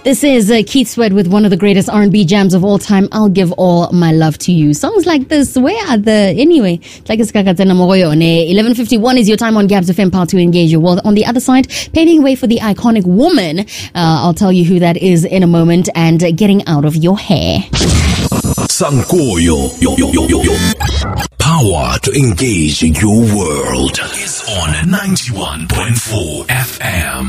This is Keith Sweat with one of the greatest R&B jams of all time, I'll Give All My Love to You. Songs like this, where are the... Anyway, 11:51 is your time on Gabs FM, Power to Engage Your World. On the other side, paving way for the iconic woman. I'll tell you who that is in a moment, and getting out of your hair. Sankoyo, power to engage your world is on 91.4 FM.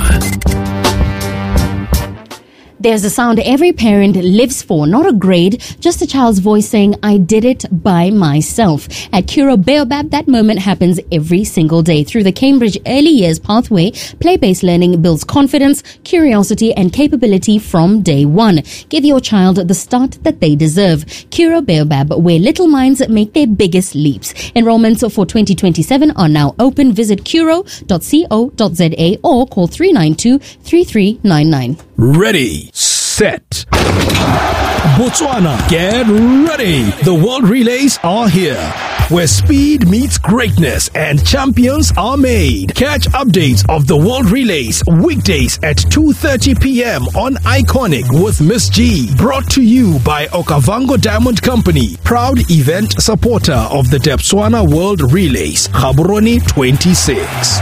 There's a sound every parent lives for, not a grade, just a child's voice saying, I did it by myself. At Curro Baobab, that moment happens every single day. Through the Cambridge Early Years Pathway, play-based learning builds confidence, curiosity, and capability from day one. Give your child the start that they deserve. Curro Baobab, where little minds make their biggest leaps. Enrollments for 2027 are now open. Visit curro.co.za or call 392-3399. Ready, set. Botswana, get ready. The World Relays are here, where speed meets greatness and champions are made. Catch updates of the World Relays weekdays at 2:30 p.m. on Iconic with Miss G. Brought to you by Okavango Diamond Company, proud event supporter of the Botswana World Relays, Gaborone 26.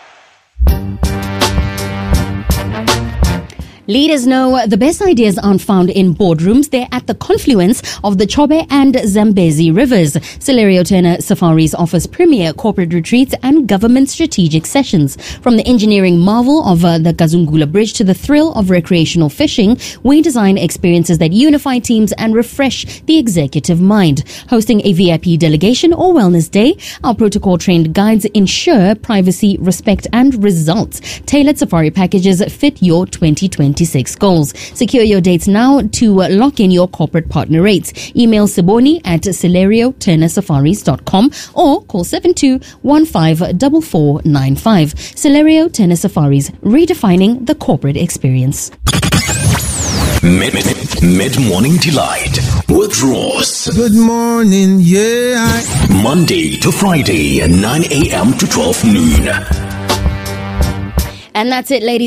Leaders know the best ideas aren't found in boardrooms. They're at the confluence of the Chobe and Zambezi rivers. Celerio Turner Safaris offers premier corporate retreats and government strategic sessions. From the engineering marvel of the Kazungula Bridge to the thrill of recreational fishing, we design experiences that unify teams and refresh the executive mind. Hosting a VIP delegation or wellness day, our protocol-trained guides ensure privacy, respect, and results. Tailored safari packages fit your 2026 goals. Secure your dates now to lock in your corporate partner rates. Email Siboni at celerioturnersafaris.com or call 72154495. Celerio Turner Safaris, redefining the corporate experience. Mid-morning delight with Ross. Good morning, yeah. Monday to Friday at 9 a.m. to 12 noon. And that's it, ladies.